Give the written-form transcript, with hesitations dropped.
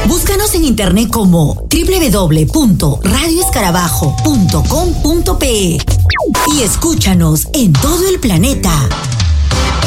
Búscanos en internet como www.radioescarabajo.com.pe y escúchanos en todo el planeta.